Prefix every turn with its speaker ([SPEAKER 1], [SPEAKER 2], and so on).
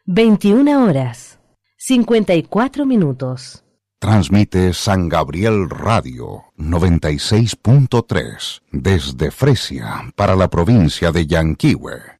[SPEAKER 1] 21 horas, 54 minutos.
[SPEAKER 2] Transmite San Gabriel Radio 96.3 desde Fresia para la provincia de Yanquihue.